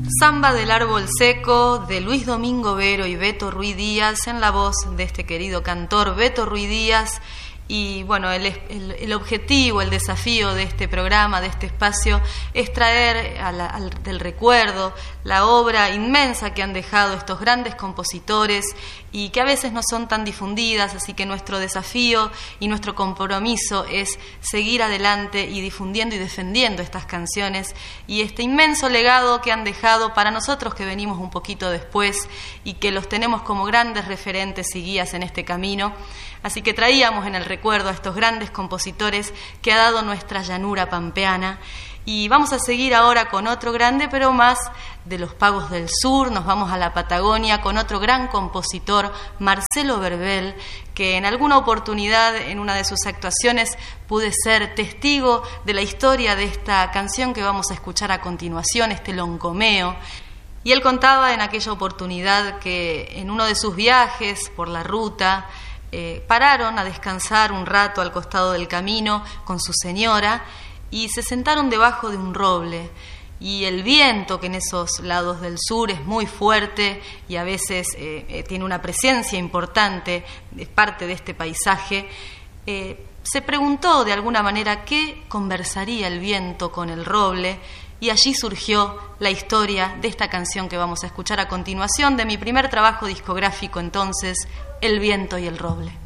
Samba del árbol seco, de Luis Domingo Vero y Beto Ruiz Díaz, en la voz de este querido cantor Beto Ruiz Díaz. Y bueno, el objetivo, el desafío de este programa, de este espacio, es traer del recuerdo la obra inmensa que han dejado estos grandes compositores y que a veces no son tan difundidas, así que nuestro desafío y nuestro compromiso es seguir adelante y difundiendo y defendiendo estas canciones y este inmenso legado que han dejado para nosotros que venimos un poquito después y que los tenemos como grandes referentes y guías en este camino. Así que traíamos en el recuerdo a estos grandes compositores que ha dado nuestra llanura pampeana. Y vamos a seguir ahora con otro grande, pero más de los pagos del sur. Nos vamos a la Patagonia con otro gran compositor, Marcelo Verbel, que en alguna oportunidad, en una de sus actuaciones, pude ser testigo de la historia de esta canción que vamos a escuchar a continuación, este loncomeo. Y él contaba en aquella oportunidad que en uno de sus viajes por la ruta, pararon a descansar un rato al costado del camino con su señora y se sentaron debajo de un roble. Y el viento, que en esos lados del sur es muy fuerte y a veces tiene una presencia importante, es parte de este paisaje, se preguntó de alguna manera qué conversaría el viento con el roble. Y allí surgió la historia de esta canción que vamos a escuchar a continuación, de mi primer trabajo discográfico entonces, El viento y el roble.